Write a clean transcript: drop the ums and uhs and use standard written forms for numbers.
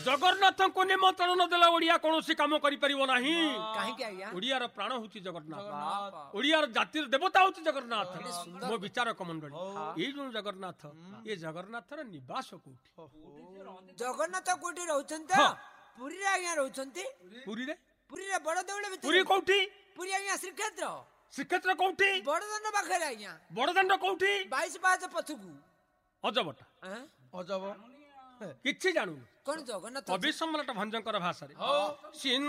जगन्नाथ को निमंत्रण न देला ओडिया कौन काम करि परिबो नाही काहेकि आज्ञा ओडिया रो प्राण होची जगन्नाथ ओडिया रो जातिर देवता होची जगन्नाथ मो विचारक मंडली ए जो जगन्नाथ ये जगन्नाथ रो निवास कोठी जगन्नाथ कोठी रहउछन्त पुरी रे आज्ञा रहउछन्ति पुरी रे बड़ देउळ भितर पुरी कोठी पुरी आज्ञा श्रीक्षेत्र श्रीक्षेत्र कोठी बड़दंड पाखरे आज्ञा बड़दंड कोठी 22 पाहाच पथुकू अजबटा अजब किछि जानू कोन जगन्नाथ कवि सम्राट भंजकर भाषा रे